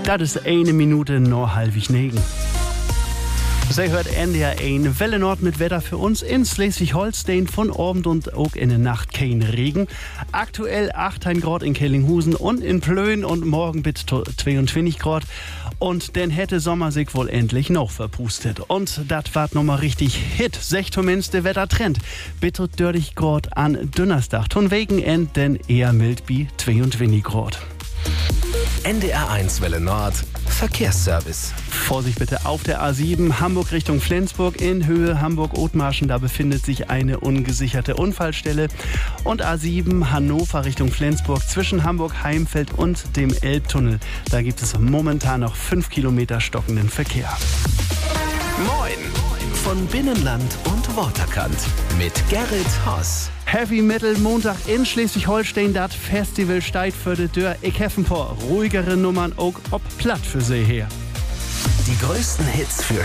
Das ist 1 Minute nur halbig negen. Sie hört NDR 1 Welle Nord mit Wetter für uns in Schleswig-Holstein von Abend und auch in der Nacht kein Regen. Aktuell 18 Grad in Kellinghusen und in Plön und morgen bis 22 Grad. Und dann hätte Sommer sich wohl endlich noch verpustet. Und das war nochmal richtig Hit, sagt zumindest der Wettertrend. Bitte 30 Grad an Donnerstag. Ton Wegenend denn eher mild wie 22 Grad. NDR 1 Welle Nord Verkehrsservice. Vorsicht bitte auf der A7 Hamburg Richtung Flensburg in Höhe Hamburg-Othmarschen. Da befindet sich eine ungesicherte Unfallstelle. Und A7 Hannover Richtung Flensburg zwischen Hamburg-Heimfeld und dem Elbtunnel. Da gibt es momentan noch 5 Kilometer stockenden Verkehr. Moin von Binnenland und Waterkant mit Gerrit Hoss. Heavy Metal Montag in Schleswig-Holstein, das Festival steigt für die Tür. Ich habe ein paar ruhigere Nummern auch ob platt für sie her. Die größten Hits für